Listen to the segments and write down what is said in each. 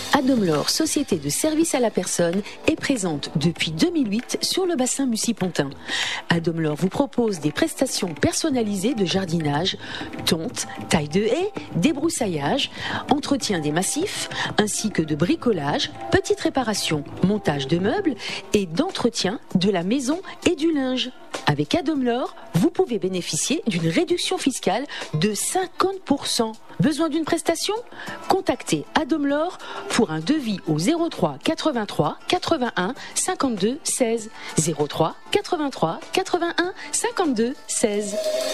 Adomlor, société de service à la personne, est présente depuis 2008 sur le bassin Mussy-Pontin. Adomlor vous propose des prestations personnalisées de jardinage, tonte, taille de haies, débroussaillage, entretien des massifs, ainsi que de bricolage, petites réparations, montage de meubles et d'entretien de la maison et du linge. Avec Adomlor, vous pouvez bénéficier d'une réduction fiscale de 50%. Besoin d'une prestation ? Contactez Adomlor pour un devis au 03 83 81 52 16. 03 83 81 52 16.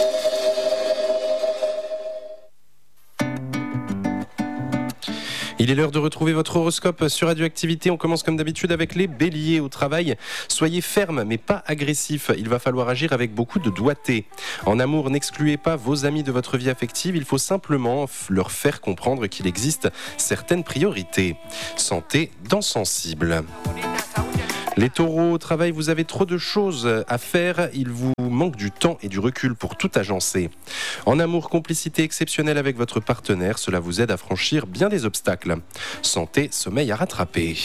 Il est l'heure de retrouver votre horoscope sur Radioactivité. On commence comme d'habitude avec les béliers au travail. Soyez ferme mais pas agressif. Il va falloir agir avec beaucoup de doigté. En amour, n'excluez pas vos amis de votre vie affective. Il faut simplement leur faire comprendre qu'il existe certaines priorités. Santé, dents sensibles. Les taureaux, au travail, vous avez trop de choses à faire. Il vous manque du temps et du recul pour tout agencer. En amour, complicité exceptionnelle avec votre partenaire. Cela vous aide à franchir bien des obstacles. Santé, sommeil à rattraper.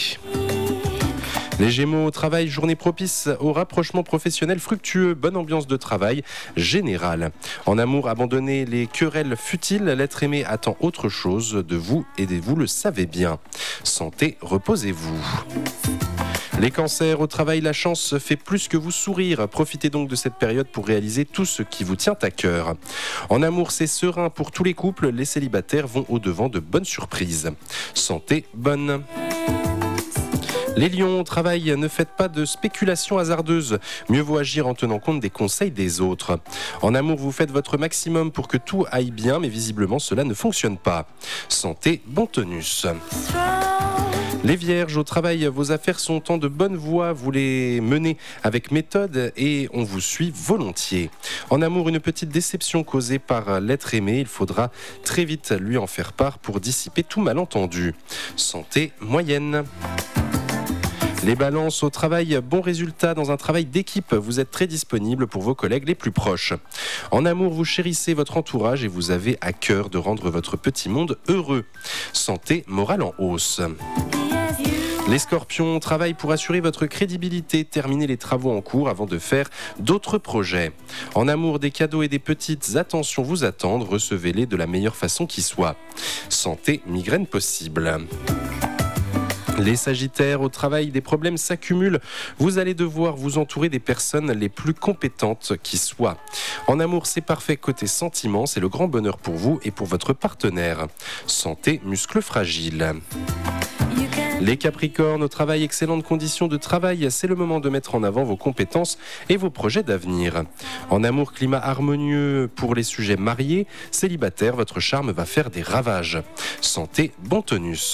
Les Gémeaux, au travail, journée propice au rapprochement professionnel fructueux, bonne ambiance de travail générale. En amour, abandonnez les querelles futiles, l'être aimé attend autre chose de vous et vous le savez bien. Santé, reposez-vous. Les cancers, au travail, la chance fait plus que vous sourire. Profitez donc de cette période pour réaliser tout ce qui vous tient à cœur. En amour, c'est serein pour tous les couples. Les célibataires vont au-devant de bonnes surprises. Santé, bonne. Les lions, au travail, ne faites pas de spéculations hasardeuses. Mieux vaut agir en tenant compte des conseils des autres. En amour, vous faites votre maximum pour que tout aille bien, mais visiblement cela ne fonctionne pas. Santé, bon tonus. Les vierges, au travail, vos affaires sont en de bonne voie, vous les menez avec méthode et on vous suit volontiers. En amour, une petite déception causée par l'être aimé, il faudra très vite lui en faire part pour dissiper tout malentendu. Santé moyenne. Les balances, au travail, bon résultat dans un travail d'équipe. Vous êtes très disponible pour vos collègues les plus proches. En amour, vous chérissez votre entourage et vous avez à cœur de rendre votre petit monde heureux. Santé, morale en hausse. Les scorpions, travaillent pour assurer votre crédibilité, terminez les travaux en cours avant de faire d'autres projets. En amour, des cadeaux et des petites attentions vous attendent, recevez-les de la meilleure façon qui soit. Santé, migraine possible. Les sagittaires, au travail, des problèmes s'accumulent. Vous allez devoir vous entourer des personnes les plus compétentes qui soient. En amour, c'est parfait côté sentiments, c'est le grand bonheur pour vous et pour votre partenaire. Santé, muscles fragiles. Les Capricornes, au travail, excellentes conditions de travail, c'est le moment de mettre en avant vos compétences et vos projets d'avenir. En amour, climat harmonieux pour les sujets mariés, célibataires, votre charme va faire des ravages. Santé, bon tonus.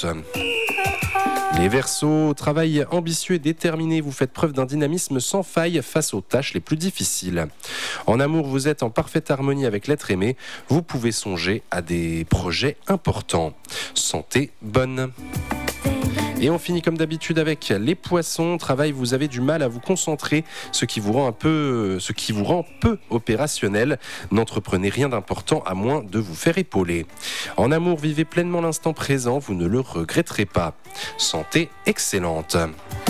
Les Verseaux, travail ambitieux et déterminé, vous faites preuve d'un dynamisme sans faille face aux tâches les plus difficiles. En amour, vous êtes en parfaite harmonie avec l'être aimé, vous pouvez songer à des projets importants. Santé, bonne. Et on finit comme d'habitude avec les poissons. Travail, vous avez du mal à vous concentrer, ce qui vous rend peu opérationnel. N'entreprenez rien d'important à moins de vous faire épauler. En amour, vivez pleinement l'instant présent, vous ne le regretterez pas. Santé excellente.